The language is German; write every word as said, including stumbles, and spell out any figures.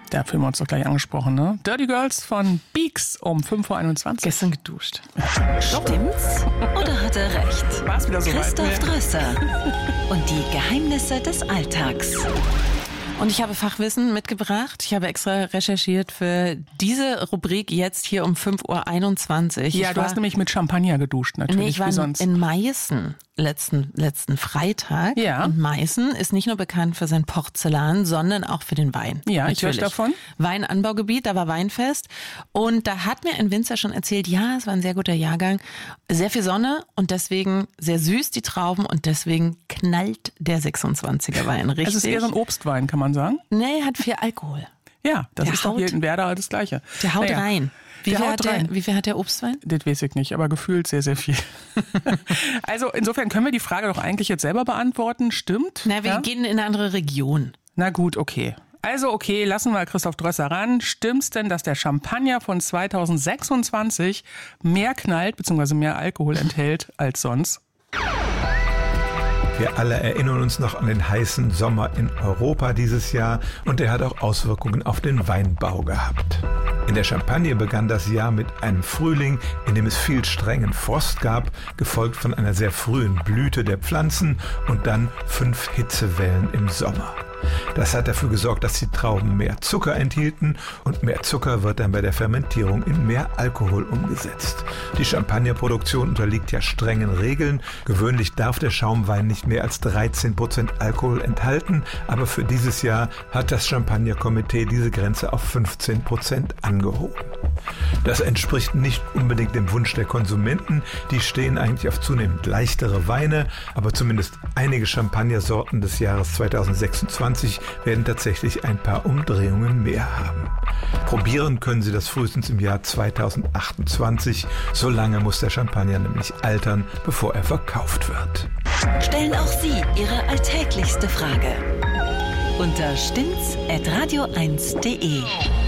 Der Film hat uns doch gleich angesprochen, ne? Dirty Girls von Beaks um fünf Uhr einundzwanzig. Gestern geduscht. Stimmt's oder hat er recht? War's wieder so Christoph weit? Drösser und die Geheimnisse des Alltags. Und ich habe Fachwissen mitgebracht. Ich habe extra recherchiert für diese Rubrik jetzt hier um fünf Uhr einundzwanzig. Ja, ich du war, hast nämlich mit Champagner geduscht, natürlich, nee, ich war wie in, sonst. in Meißen letzten, letzten Freitag. Ja. Und Meißen ist nicht nur bekannt für sein Porzellan, sondern auch für den Wein. Ja, ich höre Natürlich. davon. Weinanbaugebiet, da war Weinfest. Und da hat mir ein Winzer schon erzählt, ja, es war ein sehr guter Jahrgang. Sehr viel Sonne und deswegen sehr süß die Trauben und deswegen knallt der sechsundzwanziger Wein. Richtig? Es ist eher ein Obstwein, kann man sagen. Nee, hat viel Alkohol. Ja, das Der ist doch haut- hier in Werder das Gleiche. Der haut Naja, rein. Wie der viel, haut hat der, rein. wie viel hat der Obstwein? Das weiß ich nicht, aber gefühlt sehr, sehr viel. Also insofern können wir die Frage doch eigentlich jetzt selber beantworten. Stimmt? Na, wir ja? gehen in eine andere Region. Na gut, okay. Also okay, lassen wir Christoph Drösser ran. Stimmt's denn, dass der Champagner von zweitausendsechsundzwanzig mehr knallt bzw. mehr Alkohol enthält als sonst? Wir alle erinnern uns noch an den heißen Sommer in Europa dieses Jahr und der hat auch Auswirkungen auf den Weinbau gehabt. In der Champagne begann das Jahr mit einem Frühling, in dem es viel strengen Frost gab, gefolgt von einer sehr frühen Blüte der Pflanzen und dann fünf Hitzewellen im Sommer. Das hat dafür gesorgt, dass die Trauben mehr Zucker enthielten und mehr Zucker wird dann bei der Fermentierung in mehr Alkohol umgesetzt. Die Champagnerproduktion unterliegt ja strengen Regeln. Gewöhnlich darf der Schaumwein nicht mehr als dreizehn Prozent Alkohol enthalten, aber für dieses Jahr hat das Champagnerkomitee diese Grenze auf fünfzehn Prozent angehoben. Das entspricht nicht unbedingt dem Wunsch der Konsumenten. Die stehen eigentlich auf zunehmend leichtere Weine, aber zumindest einige Champagnersorten des Jahres zweitausendsechsundzwanzig werden tatsächlich ein paar Umdrehungen mehr haben. Probieren können Sie das frühestens im Jahr zweitausendachtundzwanzig. So lange muss der Champagner nämlich altern, bevor er verkauft wird. Stellen auch Sie Ihre alltäglichste Frage unter stimmt's at radio eins punkt de.